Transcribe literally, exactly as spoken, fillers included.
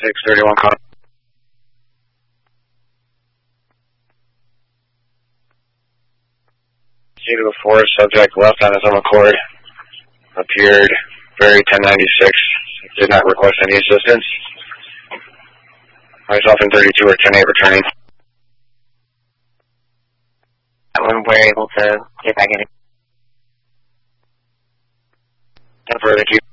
six thirty-one call. Zero to four, subject left on his own accord. Appeared very ten ninety-six. Did not request any assistance. Myself in thirty-two or ten eight returning. When we're able to get back in. ten further, thank you.